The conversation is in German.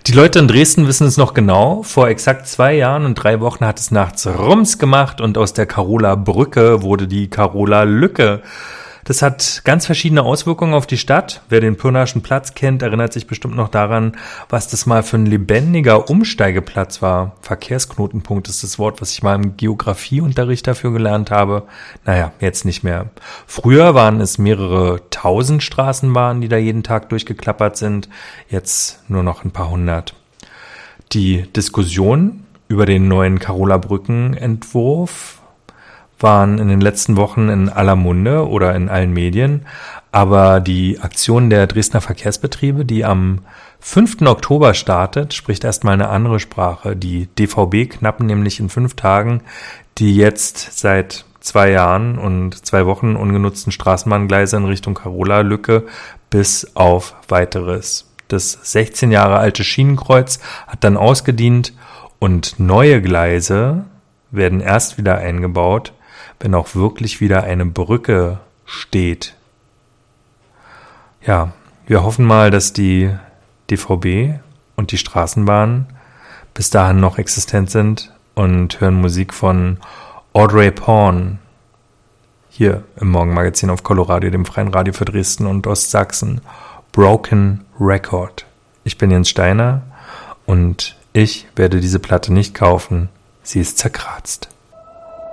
Die Leute in Dresden wissen es noch genau. Vor exakt 2 Jahren und 3 Wochen hat es nachts Rums gemacht und aus der Karola Brücke wurde die Karola Lücke. Das hat ganz verschiedene Auswirkungen auf die Stadt. Wer den Pirnaischen Platz kennt, erinnert sich bestimmt noch daran, was das mal für ein lebendiger Umsteigeplatz war. Verkehrsknotenpunkt ist das Wort, was ich mal im Geografieunterricht dafür gelernt habe. Naja, jetzt nicht mehr. Früher waren es mehrere 1000 Straßenbahnen, die da jeden Tag durchgeklappert sind. Jetzt nur noch ein paar hundert. Die Diskussion über den neuen Karola-Brücken-Entwurf waren in den letzten Wochen in aller Munde oder in allen Medien, aber die Aktion der Dresdner Verkehrsbetriebe, die am 5. Oktober startet, spricht erstmal eine andere Sprache. Die DVB knappen nämlich in 5 Tagen die jetzt seit 2 Jahren und 2 Wochen ungenutzten Straßenbahngleise in Richtung Karola-Lücke bis auf Weiteres. Das 16 Jahre alte Schienenkreuz hat dann ausgedient und neue Gleise werden erst wieder eingebaut, wenn auch wirklich wieder eine Brücke steht. Ja, wir hoffen mal, dass die DVB und die Straßenbahn bis dahin noch existent sind und hören Musik von Audrey Horne hier im Morgenmagazin auf Coloradio, dem freien Radio für Dresden und Ostsachsen. Broken Record. Ich bin Jens Steiner und ich werde diese Platte nicht kaufen. Sie ist zerkratzt.